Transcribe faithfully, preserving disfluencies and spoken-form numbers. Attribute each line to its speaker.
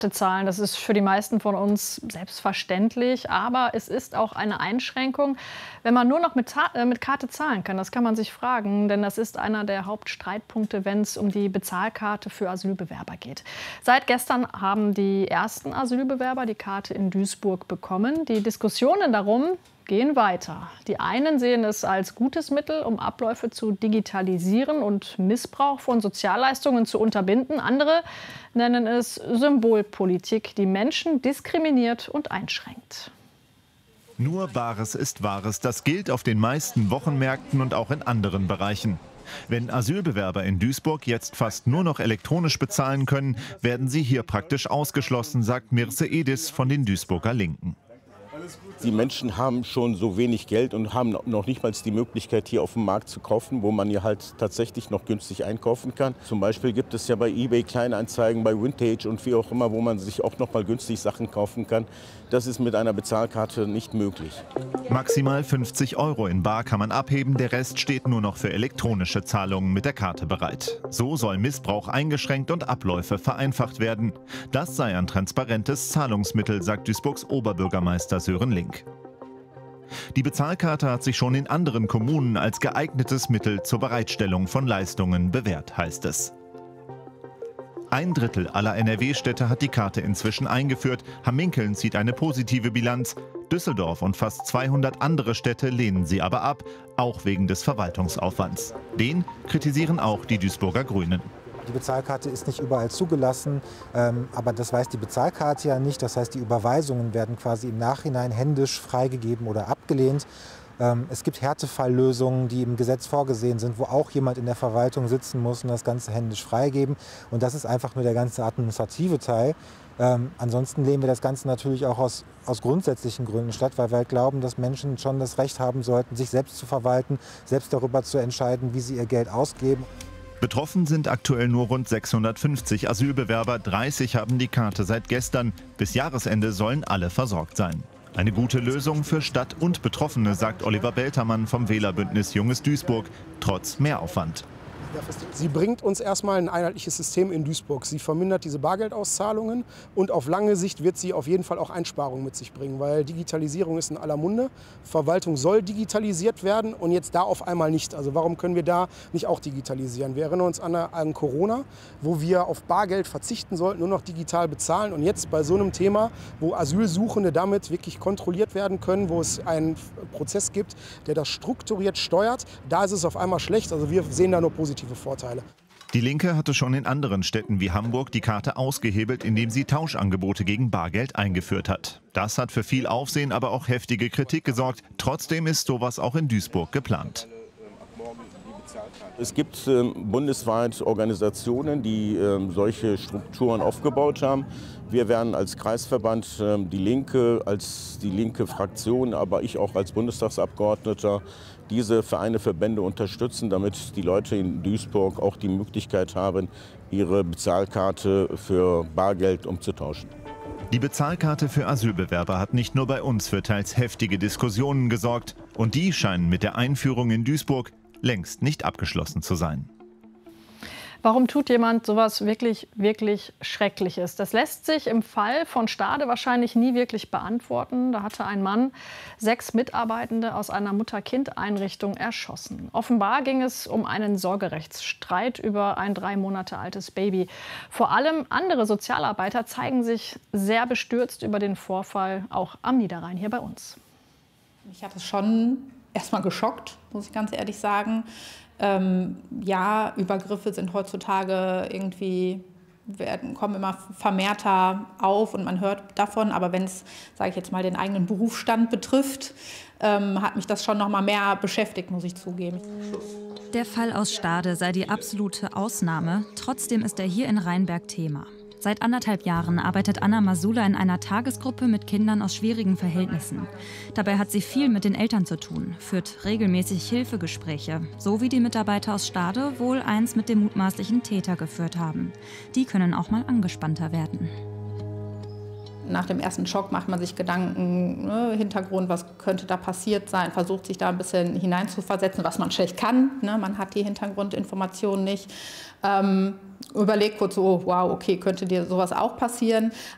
Speaker 1: Zahlen. Das ist für die meisten von uns selbstverständlich, aber es ist auch eine Einschränkung, wenn man nur noch mit, äh, mit Karte zahlen kann. Das kann man sich fragen, denn das ist einer der Hauptstreitpunkte, wenn es um die Bezahlkarte für Asylbewerber geht. Seit gestern haben die ersten Asylbewerber die Karte in Duisburg bekommen. Die Diskussionen darum gehen weiter. Die einen sehen es als gutes Mittel, um Abläufe zu digitalisieren und Missbrauch von Sozialleistungen zu unterbinden. Andere nennen es Symbolpolitik, die Menschen diskriminiert und einschränkt.
Speaker 2: Nur Bares ist Wahres. Das gilt auf den meisten Wochenmärkten und auch in anderen Bereichen. Wenn Asylbewerber in Duisburg jetzt fast nur noch elektronisch bezahlen können, werden sie hier praktisch ausgeschlossen, sagt Mirce Edis von den Duisburger Linken.
Speaker 3: Die Menschen haben schon so wenig Geld und haben noch nicht mal die Möglichkeit, hier auf dem Markt zu kaufen, wo man ja halt tatsächlich noch günstig einkaufen kann. Zum Beispiel gibt es ja bei eBay Kleinanzeigen, bei Vintage und wie auch immer, wo man sich auch noch mal günstig Sachen kaufen kann. Das ist mit einer Bezahlkarte nicht möglich.
Speaker 2: Maximal fünfzig Euro in bar kann man abheben, der Rest steht nur noch für elektronische Zahlungen mit der Karte bereit. So soll Missbrauch eingeschränkt und Abläufe vereinfacht werden. Das sei ein transparentes Zahlungsmittel, sagt Duisburgs Oberbürgermeister Sören Link. Die Bezahlkarte hat sich schon in anderen Kommunen als geeignetes Mittel zur Bereitstellung von Leistungen bewährt, heißt es. Ein Drittel aller N R W-Städte hat die Karte inzwischen eingeführt. Hamminkeln zieht eine positive Bilanz. Düsseldorf und fast zweihundert andere Städte lehnen sie aber ab, auch wegen des Verwaltungsaufwands. Den kritisieren auch die Duisburger Grünen.
Speaker 4: Die Bezahlkarte ist nicht überall zugelassen, ähm, aber das weiß die Bezahlkarte ja nicht. Das heißt, die Überweisungen werden quasi im Nachhinein händisch freigegeben oder abgelehnt. Ähm, es gibt Härtefalllösungen, die im Gesetz vorgesehen sind, wo auch jemand in der Verwaltung sitzen muss und das Ganze händisch freigeben. Und das ist einfach nur der ganze administrative Teil. Ähm, ansonsten lehnen wir das Ganze natürlich auch aus, aus grundsätzlichen Gründen statt, weil wir halt glauben, dass Menschen schon das Recht haben sollten, sich selbst zu verwalten, selbst darüber zu entscheiden, wie sie ihr Geld ausgeben.
Speaker 2: Betroffen sind aktuell nur rund sechshundertfünfzig Asylbewerber, dreißig haben die Karte seit gestern. Bis Jahresende sollen alle versorgt sein. Eine gute Lösung für Stadt und Betroffene, sagt Oliver Beltermann vom Wählerbündnis Junges Duisburg, trotz Mehraufwand.
Speaker 5: Sie bringt uns erstmal ein einheitliches System in Duisburg. Sie vermindert diese Bargeldauszahlungen und auf lange Sicht wird sie auf jeden Fall auch Einsparungen mit sich bringen, weil Digitalisierung ist in aller Munde. Verwaltung soll digitalisiert werden und jetzt da auf einmal nicht. Also warum können wir da nicht auch digitalisieren? Wir erinnern uns an, an Corona, wo wir auf Bargeld verzichten sollten, nur noch digital bezahlen. Und jetzt bei so einem Thema, wo Asylsuchende damit wirklich kontrolliert werden können, wo es einen Prozess gibt, der das strukturiert steuert, da ist es auf einmal schlecht. Also wir sehen da nur positiv Vorteile.
Speaker 2: Die Linke hatte schon in anderen Städten wie Hamburg die Karte ausgehebelt, indem sie Tauschangebote gegen Bargeld eingeführt hat. Das hat für viel Aufsehen, aber auch heftige Kritik gesorgt. Trotzdem ist sowas auch in Duisburg geplant.
Speaker 3: Es gibt äh, bundesweit Organisationen, die äh, solche Strukturen aufgebaut haben. Wir werden als Kreisverband äh, die Linke, als die linke Fraktion, aber ich auch als Bundestagsabgeordneter diese Vereine, Verbände unterstützen, damit die Leute in Duisburg auch die Möglichkeit haben, ihre Bezahlkarte für Bargeld umzutauschen.
Speaker 2: Die Bezahlkarte für Asylbewerber hat nicht nur bei uns für teils heftige Diskussionen gesorgt. Und die scheinen mit der Einführung in Duisburg längst nicht abgeschlossen zu sein.
Speaker 1: Warum tut jemand sowas wirklich, wirklich Schreckliches? Das lässt sich im Fall von Stade wahrscheinlich nie wirklich beantworten. Da hatte ein Mann sechs Mitarbeitende aus einer Mutter-Kind-Einrichtung erschossen. Offenbar ging es um einen Sorgerechtsstreit über ein drei Monate altes Baby. Vor allem andere Sozialarbeiter zeigen sich sehr bestürzt über den Vorfall, auch am Niederrhein hier bei uns.
Speaker 6: Ich hatte es schon erstmal geschockt, muss ich ganz ehrlich sagen. Ähm, ja, Übergriffe sind heutzutage irgendwie, werden, kommen immer vermehrter auf und man hört davon. Aber wenn es, sage ich jetzt mal, den eigenen Berufsstand betrifft, ähm, hat mich das schon noch mal mehr beschäftigt, muss ich zugeben.
Speaker 7: Der Fall aus Stade sei die absolute Ausnahme. Trotzdem ist er hier in Rheinberg Thema. Seit anderthalb Jahren arbeitet Anna Masula in einer Tagesgruppe mit Kindern aus schwierigen Verhältnissen. Dabei hat sie viel mit den Eltern zu tun, führt regelmäßig Hilfegespräche, so wie die Mitarbeiter aus Stade wohl eins mit dem mutmaßlichen Täter geführt haben. Die können auch mal angespannter werden.
Speaker 6: Nach dem ersten Schock macht man sich Gedanken, ne, Hintergrund, was könnte da passiert sein, versucht sich da ein bisschen hineinzuversetzen, was man schlecht kann. Ne, man hat die Hintergrundinformationen nicht. Ähm, überlegt kurz so, wow, okay, könnte dir sowas auch passieren.